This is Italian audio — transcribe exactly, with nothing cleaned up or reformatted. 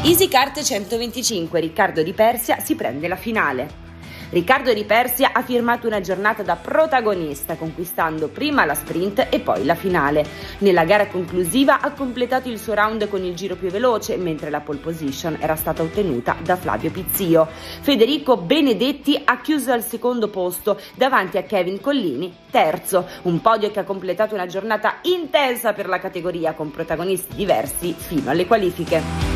EasyKart centoventicinque, Riccardo Di Persia si prende la finale. Riccardo Di Persia ha firmato una giornata da protagonista, conquistando prima la sprint e poi la finale. Nella gara conclusiva ha completato il suo round con il giro più veloce, mentre la pole position era stata ottenuta da Flavio Pizzio. Federico Benedetti ha chiuso al secondo posto, davanti a Kevin Collini, terzo. Un podio che ha completato una giornata intensa per la categoria, con protagonisti diversi fino alle qualifiche.